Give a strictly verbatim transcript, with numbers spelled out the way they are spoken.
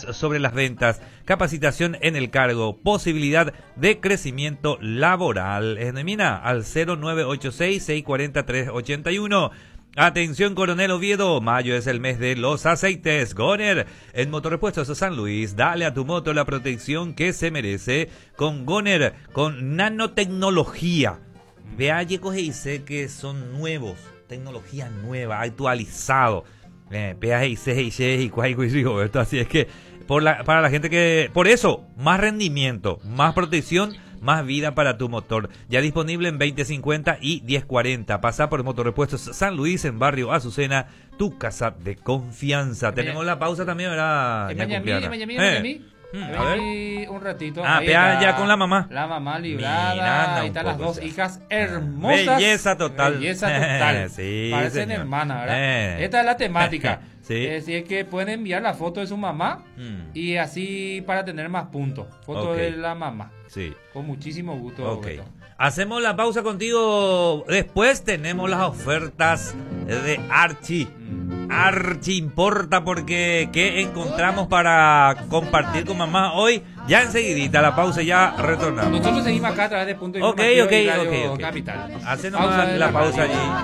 sobre las ventas, capacitación en el cargo, posibilidad de crecimiento laboral. Enemina al cero nueve ocho seis, seis cuatro cero, tres ocho uno. Atención Coronel Oviedo, mayo es el mes de los aceites. Goner, en Motorrepuestos San Luis, dale a tu moto la protección que se merece con Goner, con nanotecnología. Vea, Yecos y dice que son nuevos, tecnología nueva, actualizado. Eh, Vea y se y cuál y Roberto, así es que por la, para la gente que, por eso, más rendimiento, más protección, más vida para tu motor. Ya disponible en veinte cincuenta y diez cuarenta. Pasa por Motorrepuestos San Luis en Barrio Azucena, tu casa de confianza. Tenemos la pausa también, ¿verdad? En Miami, en Miami, en Miami. A ver. Un ratito. Ah, pea ya con la mamá. La mamá librada. Miranda, ahí están las dos ya. hijas hermosas. Belleza total. Belleza total. Sí, parecen señor. hermanas, ¿verdad? Eh. Esta es la temática. Sí. Es decir, que pueden enviar la foto de su mamá Mm. y así para tener más puntos. Foto Ok. de la mamá. Sí. Con muchísimo gusto. Ok. Beto. Hacemos la pausa contigo. Después tenemos las ofertas de Archie. Mm. Archie importa porque ¿qué encontramos para compartir con mamá hoy? Ya enseguidita la pausa y ya retornamos. Nosotros seguimos acá a través de Punto Ok, Informativo ok, y Radio ok, ok. Capital. Hace nomás de la pausa radio. allí.